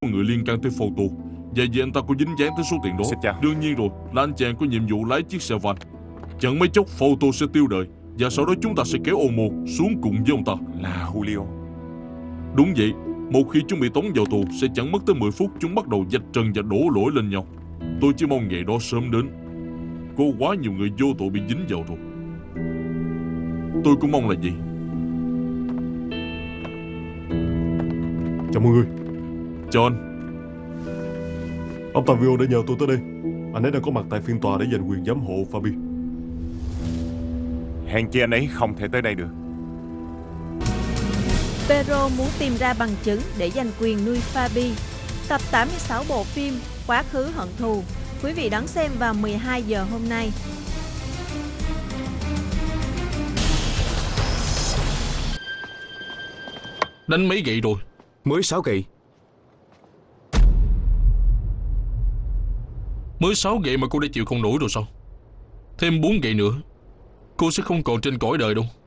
người liên can tới photo. Và vì anh ta có dính dáng tới số tiền đó. Xin chào. Đương nhiên rồi, là anh chàng có nhiệm vụ lái chiếc xe van. Chẳng mấy chốc photo sẽ tiêu đời, và sau đó chúng ta sẽ kéo Omo xuống cùng với ông ta. Là Julio. Đúng vậy. Một khi chúng bị tống vào tù, sẽ chẳng mất tới 10 phút chúng bắt đầu vạch trần và đổ lỗi lên nhau. Tôi chỉ mong ngày đó sớm đến. Có quá nhiều người vô tội bị dính vào rồi. Tôi cũng mong là gì. Chào mọi người. Chào anh. Ông Tavio đã nhờ tôi tới đây. Anh ấy đang có mặt tại phiên tòa để giành quyền giám hộ Fabi. Hèn chi anh ấy không thể tới đây được. Pedro muốn tìm ra bằng chứng để giành quyền nuôi Fabi. Tập 86 bộ phim Quá khứ hận thù. Quý vị đón xem vào 12 giờ hôm nay. Đánh mấy gậy rồi? Mới 6 gậy. Mới 6 gậy mà cô đã chịu không nổi rồi sao? Thêm 4 gậy nữa, cô sẽ không còn trên cõi đời đâu.